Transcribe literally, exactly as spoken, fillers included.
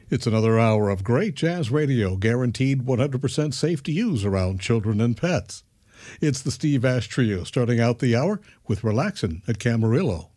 It's another hour of great jazz radio, guaranteed one hundred percent safe to use around children and pets. It's the Steve Ash Trio, starting out the hour with Relaxin' at Camarillo.